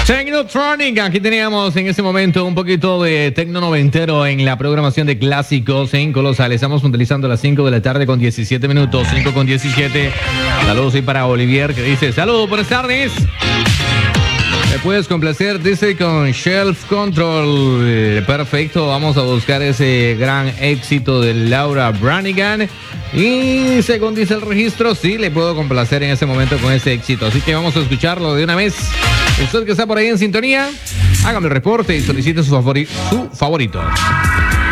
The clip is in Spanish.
Technotronic, aquí teníamos en ese momento un poquito de tecno noventero en la programación de clásicos en Colosal. Estamos utilizando las 5 de la tarde con 17 minutos, 5 con 17. Saludos ahí para Olivier que dice, saludos, buenas tardes. Me puedes complacer, dice, con Shelf Control. Perfecto, vamos a buscar ese gran éxito de Laura Branigan. Y según dice el registro, sí, le puedo complacer en ese momento con ese éxito. Así que vamos a escucharlo de una vez. Usted que está por ahí en sintonía, hágame el reporte y solicite su favorito.